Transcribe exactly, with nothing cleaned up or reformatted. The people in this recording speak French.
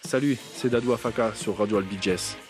Salut, c'est Dadou Afaka sur Radio Albi Jazz.